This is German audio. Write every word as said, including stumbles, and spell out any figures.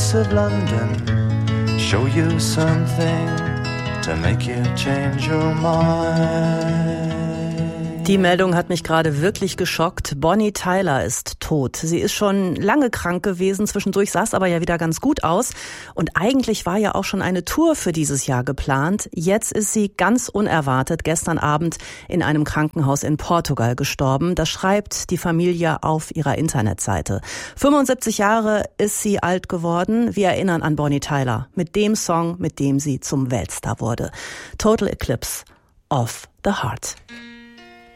streets of London show you something to make you change your mind. Die Meldung hat mich gerade wirklich geschockt. Bonnie Tyler ist tot. Sie ist schon lange krank gewesen. Zwischendurch sah es aber ja wieder ganz gut aus. Und eigentlich war ja auch schon eine Tour für dieses Jahr geplant. Jetzt ist sie ganz unerwartet gestern Abend in einem Krankenhaus in Portugal gestorben. Das schreibt die Familie auf ihrer Internetseite. fünfundsiebzig Jahre ist sie alt geworden. Wir erinnern an Bonnie Tyler mit dem Song, mit dem sie zum Weltstar wurde. Total Eclipse of the Heart.